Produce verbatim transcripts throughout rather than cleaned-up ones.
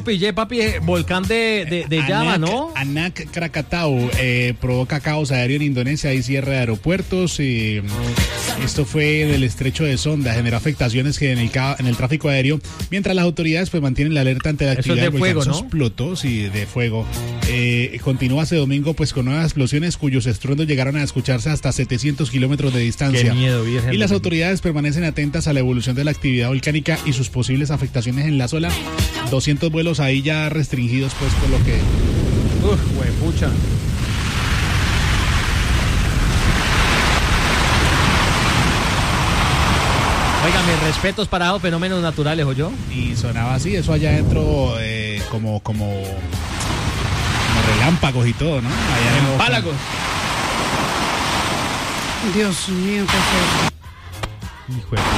pillé, papi, volcán de, de, de llama, Anak, ¿no? Anak Krakatau eh, provoca caos aéreo en Indonesia y cierre de aeropuertos. Y esto fue del estrecho de Sonda, generó afectaciones en el, en el tráfico aéreo, mientras las autoridades pues mantienen la alerta ante la actividad del fuego, ¿no? Explotó, sí, de fuego. Eh, continúa este domingo pues con nuevas explosiones cuyos estruendos llegaron a escucharse hasta setecientos kilómetros de distancia. Qué miedo, virgen. Y las autoridades permanecen atentas a la evolución de la actividad volcánica y sus posibles afectaciones en la zona. doscientos vuelos ahí ya restringidos pues por lo que... Uf, huepucha. Oiga, mis respetos para esos fenómenos naturales, ¿o yo? Y sonaba así, eso allá adentro eh, como, como, como relámpagos y todo, ¿no? Allá en Empálagos. Dios mío, qué feo. Hijo de puta.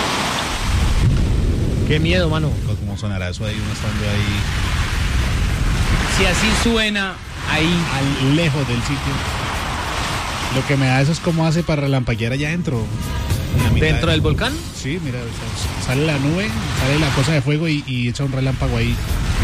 Qué miedo, mano. ¿Cómo sonará eso ahí, uno estando ahí? Si así suena ahí. Al lejos del sitio. Lo que me da eso es cómo hace para relampaguear allá adentro. ¿Dentro del volcán? Sí, mira, sale la nube, sale la cosa de fuego y, y echa un relámpago ahí.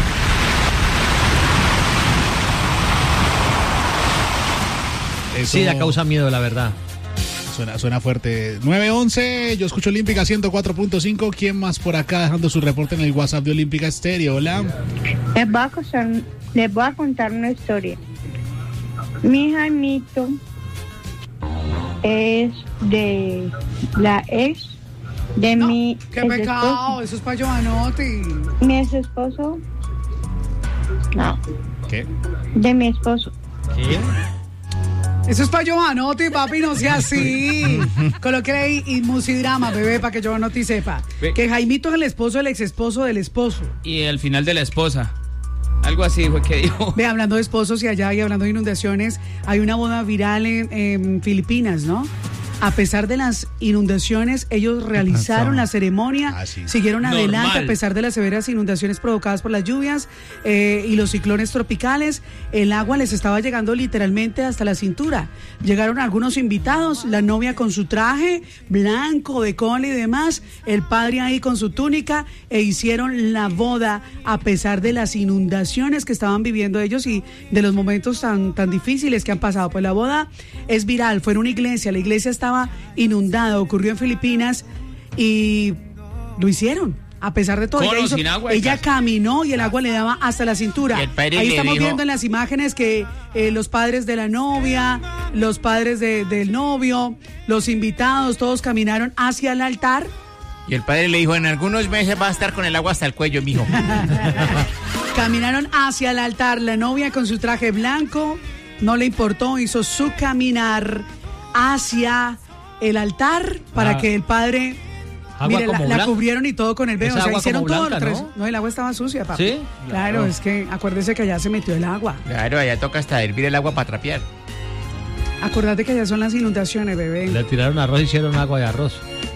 Eso sí, da causa miedo, la verdad. Suena, suena fuerte. nueve once, yo escucho Olímpica ciento cuatro punto cinco. ¿Quién más por acá dejando su reporte en el WhatsApp de Olímpica Estéreo? Hola. Les voy a contar, les voy a contar una historia. Mi Jaimito es de la ex de No, mi qué ex pecado, esposo. eso es para Giovanotti. Mi ex esposo. No, ¿Qué? de mi esposo. ¿Qué? Eso es para Giovanotti, papi, no sea así. Coloque ahí y musidrama, bebé, para que Giovanotti sepa. Ve. Que Jaimito es el esposo del ex esposo del esposo. Y el final de la esposa. Algo así fue que dijo. Ve, hablando de esposos y allá y hablando de inundaciones, hay una boda viral en, en Filipinas, ¿no? A pesar de las inundaciones, ellos realizaron la ceremonia, Ah, sí. siguieron Normal. adelante a pesar de las severas inundaciones provocadas por las lluvias eh, y los ciclones tropicales. El agua les estaba llegando literalmente hasta la cintura. Llegaron algunos invitados, la novia con su traje blanco de cola y demás, el padre ahí con su túnica, e hicieron la boda a pesar de las inundaciones que estaban viviendo ellos y de los momentos tan, tan difíciles que han pasado. Pues la boda es viral, fue en una iglesia, la iglesia está estaba inundada, ocurrió en Filipinas y lo hicieron. A pesar de todo, Con ella, o hizo- sin agua de ella casa. caminó y el agua le daba hasta la cintura. Y el padre Ahí le estamos dijo- viendo en las imágenes que eh, los padres de la novia, los padres de- del novio, los invitados, todos caminaron hacia el altar. Y el padre le dijo, en algunos meses va a estar con el agua hasta el cuello, mijo. Caminaron hacia el altar. La novia con su traje blanco no le importó, hizo su caminar hacia el altar para Ah. que el padre... Agua Mire, la, como la blanca. cubrieron y todo con el veo. Esa O sea, agua hicieron como todo. blanca, tres- ¿no? ¿no? El agua estaba sucia, papi. ¿Sí? Claro, Claro. es que acuérdese que allá se metió el agua. Claro, allá toca hasta hervir el agua para trapear. Acordate que allá son las inundaciones, bebé. Le tiraron arroz y hicieron agua de arroz.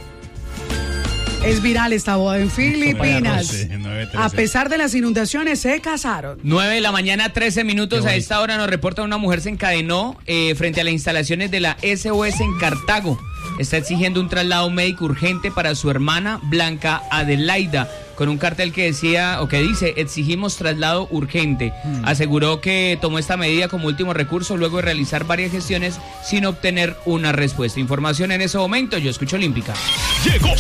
Es viral esta boda en Filipinas. Sí, nueve trece. A pesar de las inundaciones, se casaron. nueve de la mañana, trece minutos. Qué A bonito. esta hora nos reporta una mujer se encadenó eh, frente a las instalaciones de la S O S en Cartago. Está exigiendo un traslado médico urgente para su hermana Blanca Adelaida, con un cartel que decía o que dice exigimos traslado urgente. Aseguró que tomó esta medida como último recurso luego de realizar varias gestiones sin obtener una respuesta. Información en ese momento. Yo escucho Olímpica. Llegó